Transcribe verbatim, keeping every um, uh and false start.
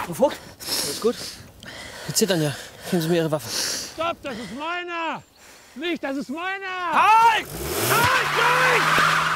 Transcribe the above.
Frau Vogt, alles gut? Sie zittern ja. Geben Sie mir Ihre Waffe. Stopp, das ist meiner! Nicht, das ist meiner! Halt! Halt! Nein!